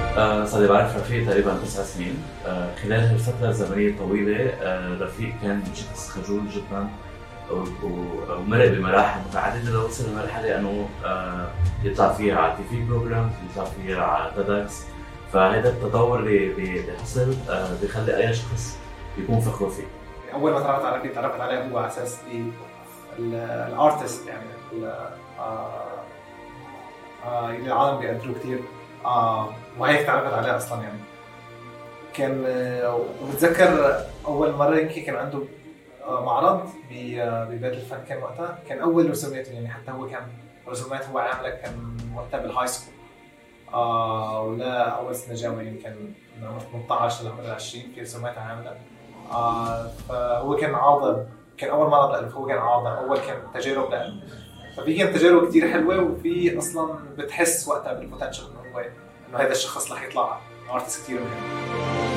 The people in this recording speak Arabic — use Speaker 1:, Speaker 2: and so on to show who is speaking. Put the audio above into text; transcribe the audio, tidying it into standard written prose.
Speaker 1: صار لي بعرف رفيق تقريبا 9 سنين. خلال هالفترة الزمنية الطويلة رفيق كان شخص خجول جدا ومرق بمراحل متعددة لوصل لمرحلة انه يطلع فيها على تي في بروجرام، يطلع فيها على تيدكس. فهذا التطور اللي حصل بيخلي اي شخص يكون فخور فيه.
Speaker 2: اول ما تعرفت على رفيق تعرفت عليه هو على اساس الارتست، يعني اللي العالم بيقدروه كتير، وهيك تعرفت عليه اصلا. يعني كان وبتذكر اول مره يمكن كان عنده معرض ببيت الفن، كان وقتها كان اول رسوماته، يعني حتى هو كان رسومات هو عامله كان وقتها بالهاي سكول، ولا اول سنه جامعه، يعني كان من عمر 18 لعمر 20 في رسومات عامله. فهو كان عاضل، كان اول مرض له، فهو كان عاضل، اول كان تجارب له، ففي كانت تجارب كتير حلوه، وفي اصلا بتحس وقتها بالبوتنشل انه هذا الشخص رح يطلع ارتست كتير مهم.